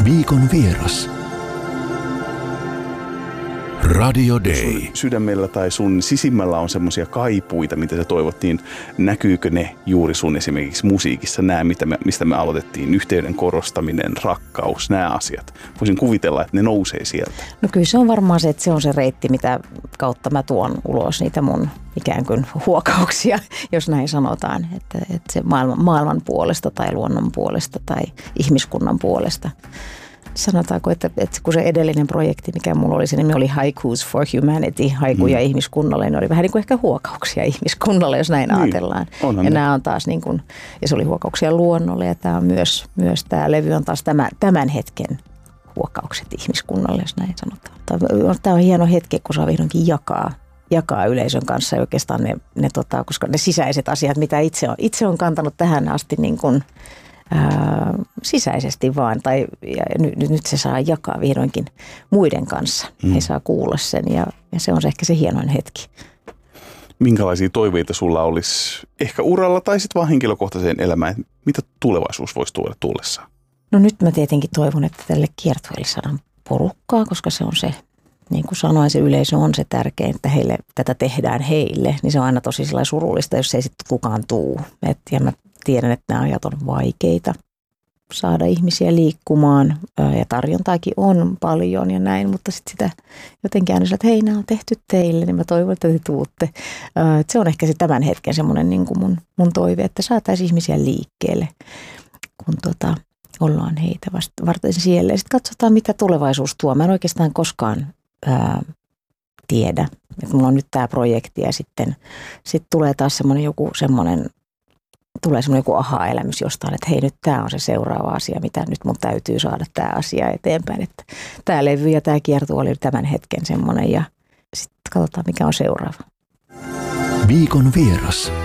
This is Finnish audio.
Viikon vieras. Radio Day. Sun sydämellä tai sun sisimmällä on semmoisia kaipuita, mitä sä toivot, niin näkyykö ne juuri sun esimerkiksi musiikissa? Nämä, mistä me aloitettiin, yhteyden korostaminen, rakkaus, nämä asiat. Voisin kuvitella, että ne nousee sieltä. No kyllä se on varmaan se, että se on se reitti, mitä kautta mä tuon ulos niitä mun ikään kuin huokauksia, jos näin sanotaan. Että se maailman puolesta tai luonnon puolesta tai ihmiskunnan puolesta. Sanotaanko, että kun se edellinen projekti, mikä mulla oli, se nimi oli Haikus for Humanity, haikuja ihmiskunnalle, niin oli vähän niin kuin ehkä huokauksia ihmiskunnalle, jos näin ajatellaan. Ja nämä on taas niin kuin, ja se oli huokauksia luonnolle, ja tämä on myös tämä levy on taas tämän hetken huokaukset ihmiskunnalle, jos näin sanotaan. Tämä on hieno hetki, kun saa vihdoinkin jakaa yleisön kanssa oikeastaan koska ne sisäiset asiat, mitä itse on kantanut tähän asti niin kuin sisäisesti vaan, ja nyt se saa jakaa vihdoinkin muiden kanssa. He saa kuulla sen ja se on ehkä se hienoin hetki. Minkälaisia toiveita sulla olisi ehkä uralla tai sitten vaan henkilökohtaiseen elämään? Mitä tulevaisuus voisi tuoda tullessaan? No nyt mä tietenkin toivon, että tälle kiertueelle saadaan porukkaa, koska se on se, niin kuin sanoin, se yleisö on se tärkein, että tätä tehdään heille. Niin se on aina tosi surullista, jos ei sitten kukaan tuu. Ja mä tiedän, että nämä ajat on vaikeita saada ihmisiä liikkumaan ja tarjontaakin on paljon ja näin, mutta sitten sitä jotenkin aina että hei, nämä on tehty teille, niin mä toivon, että te tuutte. Se on ehkä se tämän hetken semmoinen niin kuin mun toive, että saataisiin ihmisiä liikkeelle, kun ollaan heitä varten siellä. Ja sitten katsotaan, mitä tulevaisuus tuo. Mä en oikeastaan koskaan tiedä, että mulla on nyt tämä projekti ja sitten tulee taas semmoinen joku aha-elämys jostain, että hei, nyt tämä on se seuraava asia, mitä nyt mun täytyy saada tämä asia eteenpäin. Että tämä levy ja tämä kiertue oli tämän hetken semmoinen ja sitten katsotaan, mikä on seuraava. Viikon vieras.